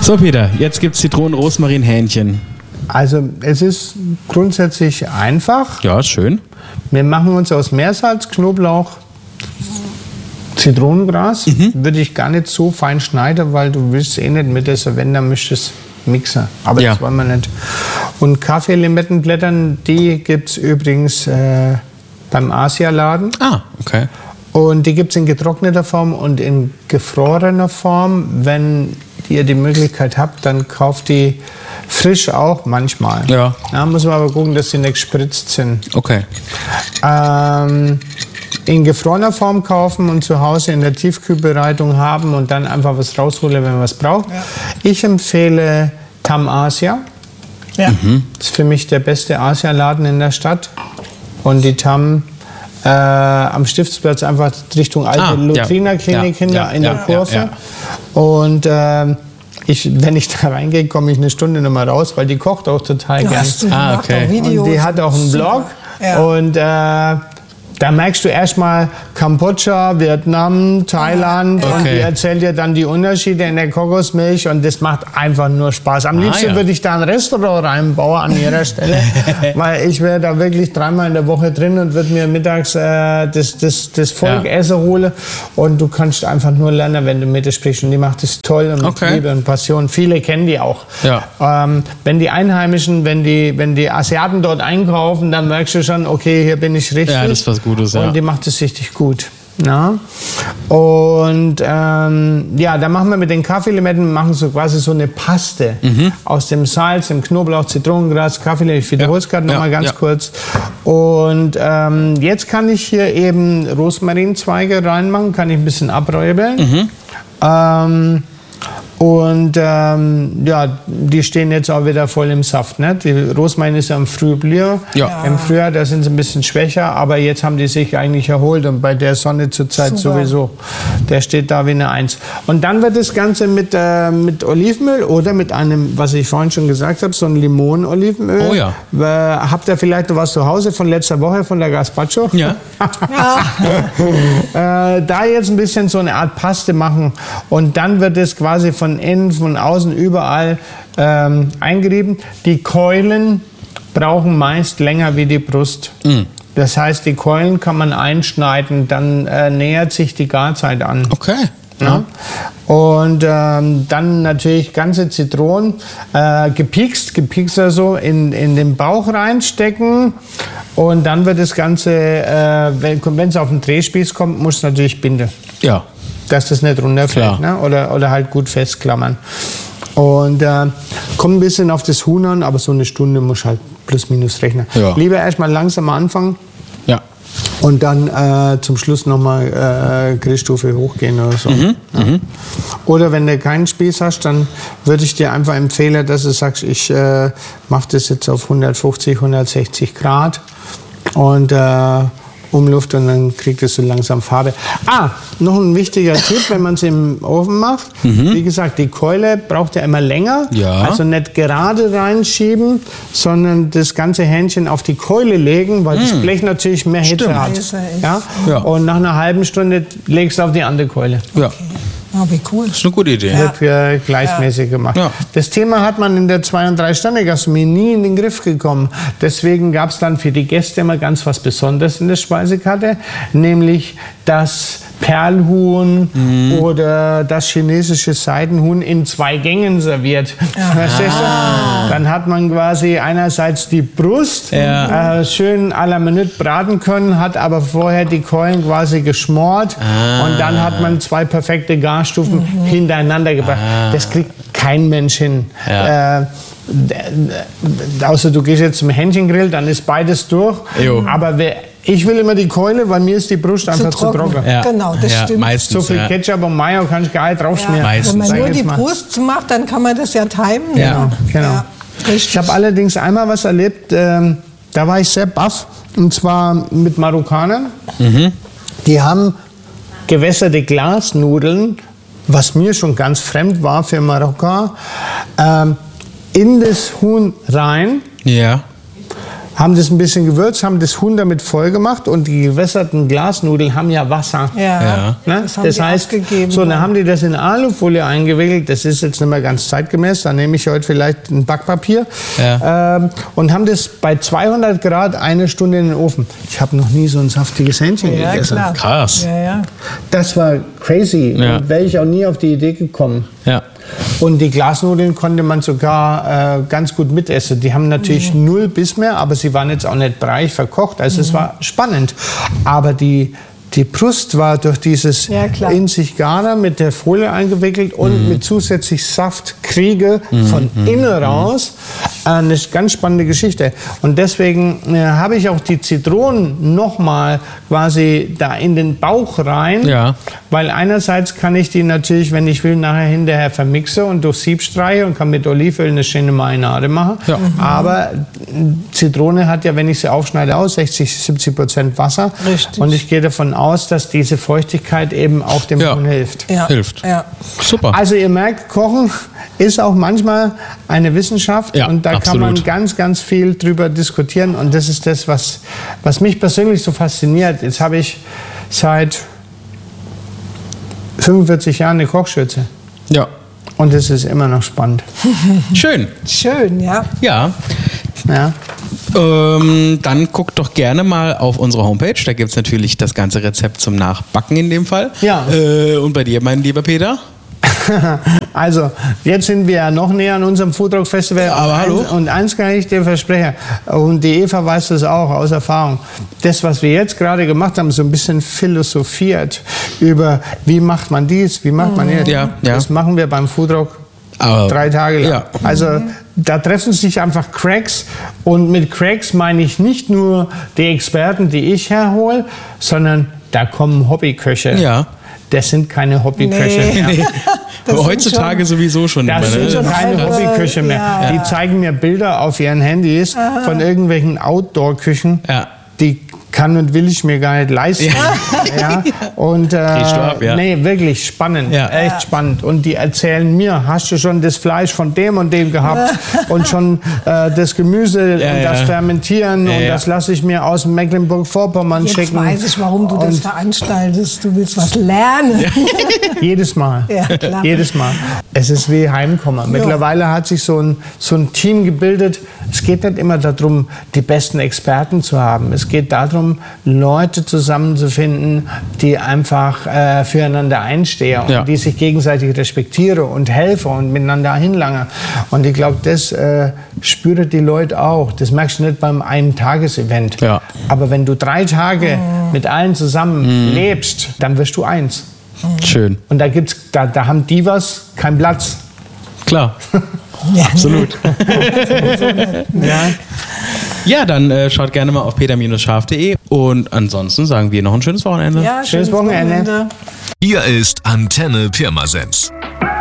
So Peter, jetzt gibt's Zitronen-Rosmarin-Hähnchen. Also es ist grundsätzlich einfach. Ja, ist schön. Wir machen uns aus Meersalz, Knoblauch, Zitronengras. Würde ich gar nicht so fein schneiden, weil du willst eh nicht mit dieser, wenn, dann möchtest du mixen. Aber das wollen wir nicht. Und Kaffeelimettenblättern, die gibt es übrigens beim Asialaden. Ah, okay. Und die gibt es in getrockneter Form und in gefrorener Form. Wenn ihr die Möglichkeit habt, dann kauft die frisch auch manchmal. Ja. Muss man aber gucken, dass sie nicht gespritzt sind. Okay. In gefrorener Form kaufen und zu Hause in der Tiefkühlbereitung haben und dann einfach was rausholen, wenn man was braucht. Ja. Ich empfehle Tam Asia. Ja. Das ist für mich der beste Asialaden in der Stadt. Und die Tam am Stiftsplatz einfach Richtung alte Lutrina-Klinik in der Kurve. Und wenn ich da reingehe, komme ich eine Stunde noch mal raus, weil die kocht auch total gern. Okay. Und die hat auch einen Blog. Und da merkst du erstmal Kambodscha, Vietnam, Thailand und die erzählt dir dann die Unterschiede in der Kokosmilch und das macht einfach nur Spaß. Am liebsten würde ich da ein Restaurant reinbauen an ihrer Stelle, weil ich wäre da wirklich 3-mal in der Woche drin und würde mir mittags das Volk Essen holen und du kannst einfach nur lernen, wenn du mit ihr sprichst und die macht das toll und mit Liebe und Passion. Viele kennen die auch. Ja. Wenn die Einheimischen, wenn die Asiaten dort einkaufen, dann merkst du schon, okay, hier bin ich richtig. Ja, das ist was Gutes, und die macht es richtig gut. Ja. Und dann machen wir mit den Kaffeelimetten so quasi so eine Paste aus dem Salz, dem Knoblauch, Zitronengras, Kaffeelimette. Ich wiederhole es gerade noch mal ganz kurz. Und jetzt kann ich hier eben Rosmarinzweige reinmachen, kann ich ein bisschen abräubeln. Die stehen jetzt auch wieder voll im Saft. Ne? Die Rosmarin ist ja im Frühjahr. Ja. Im Frühjahr, da sind sie ein bisschen schwächer, aber jetzt haben die sich eigentlich erholt und bei der Sonne zurzeit sowieso. Der steht da wie eine Eins. Und dann wird das Ganze mit Olivenöl oder mit einem, was ich vorhin schon gesagt habe, so ein Limonen-Olivenöl. Oh ja. Habt ihr vielleicht noch was zu Hause von letzter Woche von der Gazpacho? Ja. Da jetzt ein bisschen so eine Art Paste machen und dann wird es quasi von innen, von außen, überall eingerieben. Die Keulen brauchen meist länger wie die Brust. Das heißt, die Keulen kann man einschneiden, dann nähert sich die Garzeit an. Okay. Ja. Und dann natürlich ganze Zitronen, gepiekst also in den Bauch reinstecken. Und dann wird das Ganze, wenn es auf den Drehspieß kommt, muss es natürlich binden. Ja. Dass das nicht runterfällt, ne? Oder halt gut festklammern. Und kommt ein bisschen auf das Huhn an, aber so eine Stunde muss halt plus minus rechnen. Ja. Lieber erstmal langsam anfangen. Ja. Und dann zum Schluss nochmal Grillstufe hochgehen oder so. Oder wenn du keinen Spieß hast, dann würde ich dir einfach empfehlen, dass du sagst, ich mache das jetzt auf 150, 160 Grad und Umluft und dann kriegt es so langsam Farbe. Noch ein wichtiger Tipp, wenn man es im Ofen macht. Wie gesagt, die Keule braucht ja immer länger. Ja. Also nicht gerade reinschieben, sondern das ganze Hähnchen auf die Keule legen, weil das Blech natürlich mehr Hitze hat. Ja? Ja. Und nach einer halben Stunde legst du auf die andere Keule. Ja. Oh, wie cool. Das ist eine gute Idee. Wird für gleichmäßig gemacht. Ja. Das Thema hat man in der 2- und 3-Sterne-Gastronomie nie in den Griff gekommen. Deswegen gab es dann für die Gäste immer ganz was Besonderes in der Speisekarte, nämlich das Perlhuhn oder das chinesische Seidenhuhn in 2 Gängen serviert. Verstehst du? Dann hat man quasi einerseits die Brust schön à la Minute braten können, hat aber vorher die Keulen quasi geschmort und dann hat man 2 perfekte Garstufen hintereinander gebracht. Das kriegt kein Mensch hin. Ja. Außer du gehst jetzt zum Hähnchengrill, dann ist beides durch. Aber ich will immer die Keule, weil mir ist die Brust einfach zu trocken. Ja. Genau, das stimmt. Meistens, so viel Ketchup und Mayo kann ich gar nicht draufschmieren. Wenn man nur die Brust macht, dann kann man das ja timen. Ja, genau. Ja, ich habe allerdings einmal was erlebt, da war ich sehr baff, und zwar mit Marokkanern. Die haben gewässerte Glasnudeln, was mir schon ganz fremd war für Marokko, in das Huhn rein. Ja. haben das ein bisschen gewürzt, haben das Huhn damit voll gemacht und die gewässerten Glasnudeln haben ja Wasser. Ja. Ne? Das haben Das die heißt, abgegeben, so, dann ja. haben die das in Alufolie eingewickelt. Das ist jetzt nicht mehr ganz zeitgemäß. Da nehme ich heute vielleicht ein Backpapier und haben das bei 200 Grad 1 Stunde in den Ofen. Ich habe noch nie so ein saftiges Hähnchen gegessen. Klar. Krass. Ja. Das war crazy. Ja. Und wäre ich auch nie auf die Idee gekommen. Ja. Und die Glasnudeln konnte man sogar ganz gut mitessen. Die haben natürlich null Biss mehr, aber sie waren jetzt auch nicht breiig verkocht. Also es war spannend. Aber die Brust war durch dieses in sich Garer mit der Folie eingewickelt und mit zusätzlich Saftkriege von innen raus. Eine ganz spannende Geschichte. Und deswegen habe ich auch die Zitronen nochmal quasi da in den Bauch rein. Ja. Weil einerseits kann ich die natürlich, wenn ich will, nachher hinterher vermixe und durch Sieb streiche und kann mit Olivenöl eine schöne Marinade machen. Ja. Aber Zitrone hat ja, wenn ich sie aufschneide, auch 60-70% Wasser. Richtig. Und ich gehe davon aus, dass diese Feuchtigkeit eben auch dem Huhn hilft. Ja. Hilft. Ja. Super. Also ihr merkt, Kochen ist auch manchmal eine Wissenschaft und da kann man ganz, ganz viel drüber diskutieren und das ist das, was mich persönlich so fasziniert. Jetzt habe ich seit 45 Jahren eine Kochschürze. Ja. Und es ist immer noch spannend. Schön. Schön, ja. Ja. Ja. Dann guckt doch gerne mal auf unsere Homepage. Da gibt es natürlich das ganze Rezept zum Nachbacken in dem Fall. Ja. Und bei dir, mein lieber Peter? Also, jetzt sind wir ja noch näher an unserem Foodrock Festival. Aber hallo? Und eins kann ich dir versprechen, und die Eva weiß das auch aus Erfahrung. Das, was wir jetzt gerade gemacht haben, so ein bisschen philosophiert über, wie macht man dies, wie macht man das. Ja. Das machen wir beim Foodrock 3 Tage lang. Ja. Also, da treffen sich einfach Cracks. Und mit Cracks meine ich nicht nur die Experten, die ich herhole, sondern da kommen Hobbyköche. Ja. Das sind keine Hobbyköche mehr. Nee. Heutzutage sowieso schon. Das sind schon keine Hobbyköche mehr. Ja. Die zeigen mir Bilder auf ihren Handys von irgendwelchen Outdoor-Küchen. Ja. Die kann und will ich mir gar nicht leisten. Ja. Und nee, wirklich spannend, echt spannend. Und die erzählen mir, hast du schon das Fleisch von dem und dem gehabt und schon das Gemüse und das Fermentieren und das lasse ich mir aus Mecklenburg-Vorpommern schicken. Jetzt weiß ich, warum du das veranstaltest. Du willst was lernen. Jedes Mal. Ja, klar. Jedes Mal. Es ist wie Heimkommen. Mittlerweile hat sich so ein Team gebildet. Es geht nicht immer darum, die besten Experten zu haben. Es geht darum, Leute zusammenzufinden, die einfach füreinander einstehen und die sich gegenseitig respektieren und helfen und miteinander hinlangen. Und ich glaube, das spüren die Leute auch. Das merkst du nicht beim Ein-Tages-Event. Ja. Aber wenn du 3 Tage mit allen zusammen lebst, dann wirst du eins. Schön. Und da haben Divas keinen Platz. Klar. Ja. Absolut. Ja, dann schaut gerne mal auf peter-scharf.de und ansonsten sagen wir noch ein schönes Wochenende. Ja, schönes Wochenende. Hier ist Antenne Pirmasens.